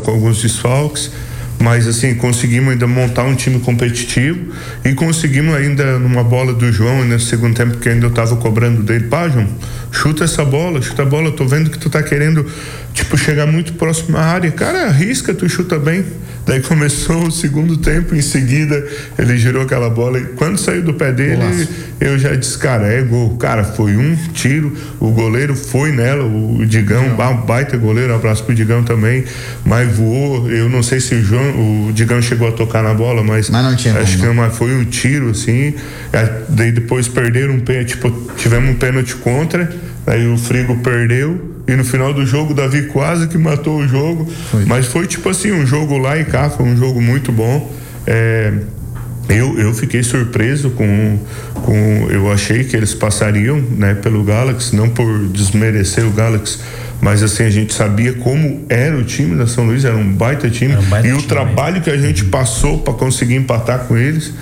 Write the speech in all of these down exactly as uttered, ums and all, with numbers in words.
com alguns desfalques, mas assim, conseguimos ainda montar um time competitivo e conseguimos ainda numa bola do João, no segundo tempo, que ainda eu tava cobrando dele, pá, João, chuta essa bola, chuta a bola, eu tô vendo que tu tá querendo, tipo, chegar muito próximo à área, cara, arrisca, tu chuta bem. Daí começou o segundo tempo, em seguida ele girou aquela bola e quando saiu do pé dele, Golaço. Eu já disse, cara, é gol. Cara, foi um tiro, o goleiro foi nela, o Digão, um baita goleiro, um abraço pro Digão também, mas voou, eu não sei se o João, o Digão chegou a tocar na bola, mas, mas não tinha acho como, que não, mas foi um tiro, assim, daí depois perderam um pênalti, tipo, tivemos um pênalti contra, aí o Frigo perdeu. E no final do jogo, o Davi quase que matou o jogo. Foi. Mas foi tipo assim, um jogo lá e cá, foi um jogo muito bom. É, eu, eu fiquei surpreso com, com. Eu achei que eles passariam, né, pelo Galaxy, não por desmerecer o Galaxy, mas assim, a gente sabia como era o time da São Luís, era um baita time. Um baita e time o trabalho mesmo que a gente passou para conseguir empatar com eles.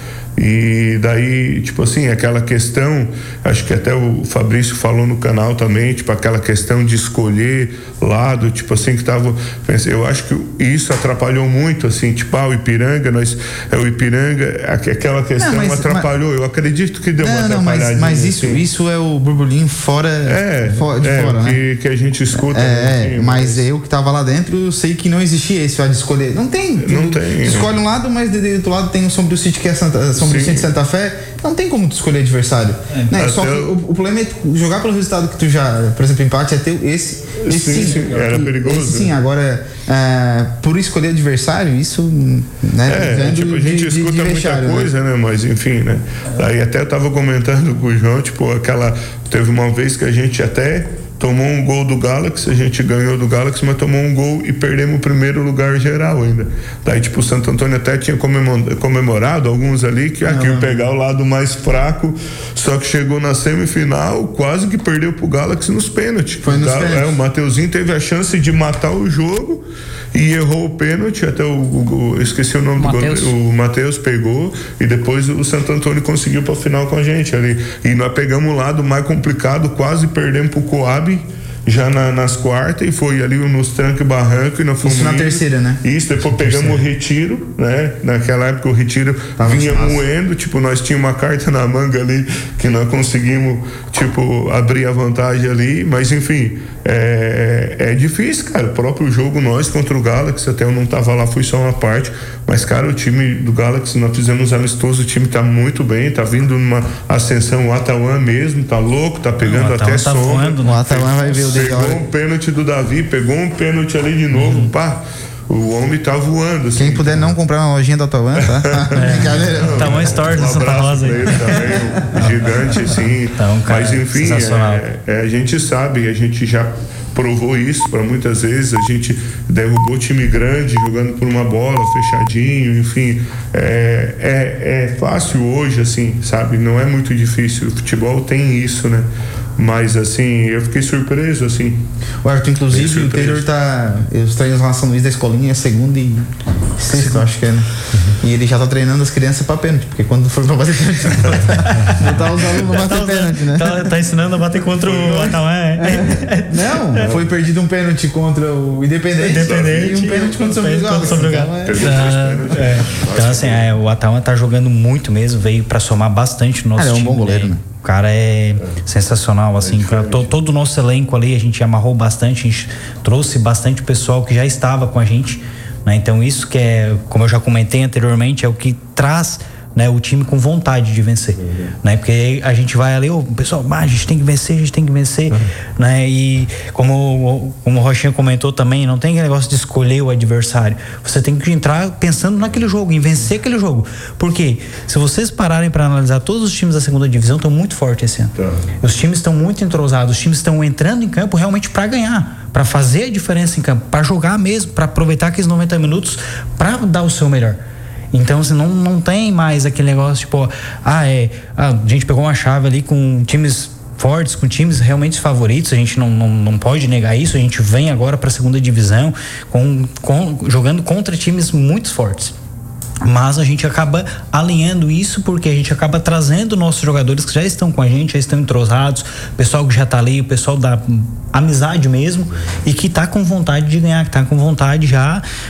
E daí, tipo assim, aquela questão, acho que até o Fabrício falou no canal também, tipo, aquela questão de escolher lado, tipo assim, que tava, eu acho que isso atrapalhou muito, assim, tipo, ah, o Ipiranga, nós, é o Ipiranga, aquela questão não, mas, atrapalhou, mas, eu acredito que deu não, uma atrapalhadinha. Não, mas, mas isso, assim. Isso é o burburinho fora, é, fora de é, fora, que, né? que a gente escuta. É, assim, mas, mas eu que tava lá dentro, eu sei que não existia esse de escolher, não tem. Não tu, tem. Tu escolhe um lado, mas do outro lado tem o Sombrio City, que é Santa, Sombrio City de Santa Fé, não tem como tu escolher adversário. É, né? Só que o, o problema é jogar pelo resultado que tu já, por exemplo, empate é ter esse, esse sim, sim, sim, era perigoso. Esse, sim, agora é, por escolher adversário, isso, né? É, tipo, a gente de, escuta de, de muita coisa, né? né? Mas enfim, né? Aí até eu tava comentando com o João, tipo, aquela, teve uma vez que a gente até tomou um gol do Galaxy, a gente ganhou do Galaxy, mas tomou um gol e perdemos o primeiro lugar geral ainda. Daí, tipo, o Santo Antônio até tinha comemorado alguns ali que aqui ia pegar o lado mais fraco, só que chegou na semifinal, quase que perdeu pro Galaxy nos pênaltis. Foi nos o, pênaltis. É, o Mateuzinho teve a chance de matar o jogo e errou o pênalti, até o, o eu esqueci o nome Mateus. do goleiro, o Matheus pegou e depois o Santo Antônio conseguiu pra final com a gente ali. E nós pegamos o lado mais complicado, quase perdemos pro Coab já na, nas quartas e foi ali nos trancos e barranco e nós fomos isso na terceira, né? Isso, depois pegamos o Retiro, né? Naquela época o Retiro tava vinha moendo, tipo, nós tínhamos uma carta na manga ali que nós conseguimos, tipo, abrir a vantagem ali, mas enfim, é, é difícil, cara, o próprio jogo nós contra o Galaxy, até eu não tava lá, fui só uma parte, mas cara, o time do Galaxy, nós fizemos amistoso, o time tá muito bem, tá vindo numa ascensão, o Atauã mesmo, tá louco, tá pegando o até tá sombra. voando, o Atauã vai ver o Pegou um pênalti do Davi, pegou um pênalti ali de novo, uhum. Pá, o homem tá voando. Assim. Quem puder não comprar uma lojinha da Atauã, tá? É. Tamanho Store de Santa Rosa aí. Também, gigante, assim. Então, cara, mas enfim, é, é, a gente sabe, a gente já provou isso para muitas vezes, a gente derrubou time grande jogando por uma bola, fechadinho, enfim, é, é, é fácil hoje, assim, sabe, não é muito difícil, o futebol tem isso, né, mas assim, eu fiquei surpreso, assim. O Arthur, inclusive, o Taylor tá, os treinos lá na São Luís da escolinha é segunda e sexta, eu acho que é, né? Uhum. E ele já tá treinando as crianças pra pênalti, porque quando for pra bater pênalti, já tá os alunos pra bater tá pênalti, né? Tá, tá ensinando a bater contra o Atauã, é. Não, é. Foi perdido um pênalti contra o Independente, Independente e um pênalti contra o São Luís. Então, assim, é, o Atauã tá jogando muito mesmo, veio pra somar bastante no nosso ah, time. É um bom goleiro, né? O cara é, é sensacional, assim, é todo, todo o nosso elenco ali, a gente amarrou bastante, a gente trouxe bastante pessoal que já estava com a gente, né? Então isso que é, como eu já comentei anteriormente, é o que traz, né, o time com vontade de vencer, uhum. né? Porque a gente vai ali, o pessoal, ah, a gente tem que vencer, a gente tem que vencer, uhum. né? E como, como o Rochinha comentou também, não tem aquele negócio de escolher o adversário. Você tem que entrar pensando naquele jogo, em vencer aquele jogo. Porque se vocês pararem para analisar, todos os times da segunda divisão estão muito fortes esse ano. Uhum. Os times estão muito entrosados, os times estão entrando em campo realmente para ganhar, para fazer a diferença em campo, para jogar mesmo, para aproveitar aqueles noventa minutos para dar o seu melhor. Então, assim, não, não tem mais aquele negócio, tipo, ah, é, a gente pegou uma chave ali com times fortes, com times realmente favoritos, a gente não, não, não pode negar isso, a gente vem agora para a segunda divisão com, com, jogando contra times muito fortes. Mas a gente acaba alinhando isso porque a gente acaba trazendo nossos jogadores que já estão com a gente, já estão entrosados, o pessoal que já tá ali, o pessoal da amizade mesmo, e que tá com vontade de ganhar, que tá com vontade já,